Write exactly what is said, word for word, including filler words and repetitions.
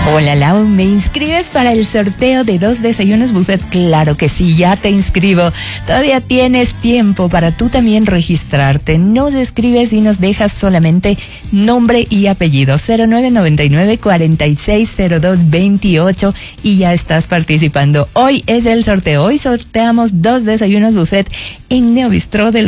Hola Lau, ¿me inscribes para el sorteo de dos desayunos buffet? Claro que sí, ya te inscribo. Todavía tienes tiempo para tú también registrarte. Nos escribes y nos dejas solamente nombre y apellido. cero nueve nueve nueve, cuatro seis cero dos, dos ocho y ya estás participando. Hoy es el sorteo. Hoy sorteamos dos desayunos buffet en Neobistro de